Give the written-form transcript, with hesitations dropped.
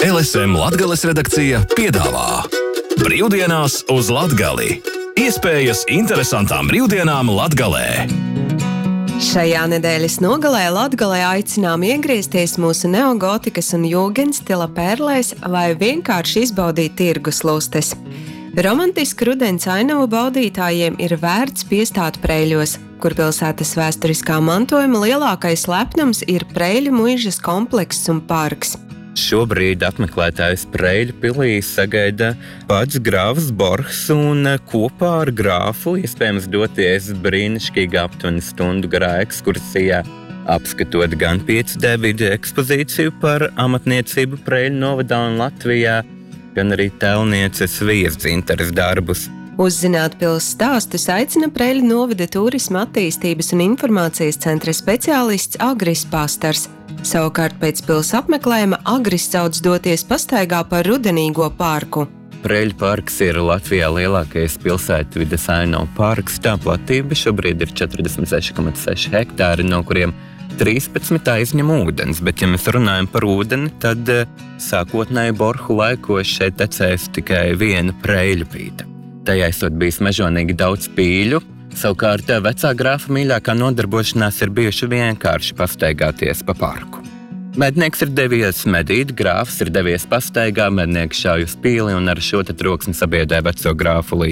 LSM Latgales redakcija piedāvā Brīvdienās uz Latgali. Iespējas interesantām brīvdienām Latgalē. Šajā nedēļas nogalē Latgalē aicinām iegriezties mūsu neogotikas un jūgenstila pērlēs vai vienkārši izbaudīt tirgus lustes. Romantisku rudens ainavu baudītājiem ir vērts piestāt Preiļos, kur pilsētas vēsturiskā mantojuma lielākais lepnums ir Preiļu muižas komplekss un parks. Šobrīd apmeklētājs Preiļu pilī sagaida pats grāfs Borhs un kopā ar grāfu iespējams doties brīnišķīgā aptuveni stundu garā ekskursijā, apskatot gan 5D video ekspozīciju par amatniecību Preiļu novadā un Latvijā, gan arī tēlnieces Viesdzintares darbus. Uzzināt pils stāstus aicina Preiļu novada turisma attīstības un informācijas centra speciālists Agris Pastars. Savukārt pēc pils apmeklējuma Agris sauc doties pastaigā par rudenīgo parku. Preiļu parks ir Latvijā lielākais pilsētvides ainavu parks. Tā platība šobrīd ir 46,6 hektāri, no kuriem 13 aizņem ūdens, bet ja mēs runājam par ūdeni, tad sākotnēji Borhu laikos šeit tecēs tikai viena Preiļu pīta. Tajā esot bijis mežonīgi daudz pīļu, savukārt vecā grāfa mīļākā nodarbošanās ir bijuši vienkārši pastaigāties pa parku. Mednieks ir devies medīt, grāfs ir devies pastaigā, mednieks šauj uz pīli un ar šo te troksni sabiedē veco grāfu līdzi.